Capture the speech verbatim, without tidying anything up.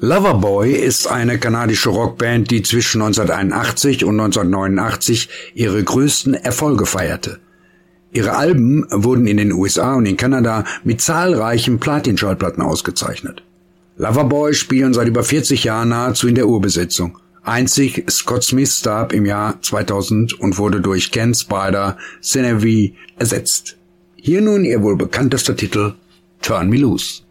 Loverboy ist eine kanadische Rockband, die zwischen neunzehnhunderteinundachtzig und neunzehnhundertneunundachtzig ihre größten Erfolge feierte. Ihre Alben wurden in den U S A und in Kanada mit zahlreichen Platin-Schallplatten ausgezeichnet. Loverboy spielen seit über vierzig Jahren nahezu in der Urbesetzung. Einzig Scott Smith starb im Jahr zweitausend und wurde durch Ken Spider Senevi ersetzt. Hier nun ihr wohl bekanntester Titel Turn Me Loose.